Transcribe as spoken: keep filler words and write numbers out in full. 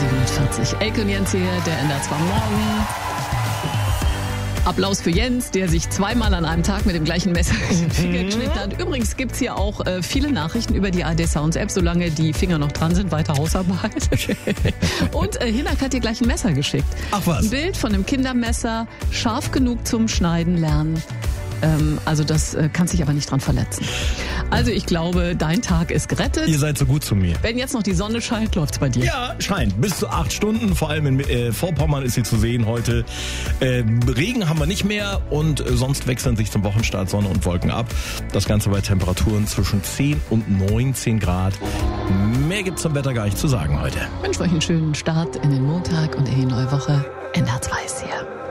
siebenundvierzig. Elke und Jens hier, der N D R zwei Morgen. Applaus für Jens, der sich zweimal an einem Tag mit dem gleichen Messer in den Finger geschnitten hat. Übrigens gibt's hier auch äh, viele Nachrichten über die A R D Sounds App, solange die Finger noch dran sind, weiter Hausarbeit. Und äh, Hinak hat dir gleich ein Messer geschickt. Ach was. Ein Bild von einem Kindermesser, scharf genug zum Schneiden lernen. Ähm, also das äh, kann sich aber nicht dran verletzen. Also ich glaube, dein Tag ist gerettet. Ihr seid so gut zu mir. Wenn jetzt noch die Sonne scheint, läuft's bei dir. Ja, scheint. Bis zu acht Stunden, vor allem in äh, Vorpommern ist sie zu sehen heute. Äh, Regen haben wir nicht mehr und äh, sonst wechseln sich zum Wochenstart Sonne und Wolken ab. Das Ganze bei Temperaturen zwischen zehn und neunzehn Grad. Mehr gibt's zum Wetter gar nicht zu sagen heute. Ich wünsche euch einen schönen Start in den Montag und in die neue Woche. N D R zwei ist hier.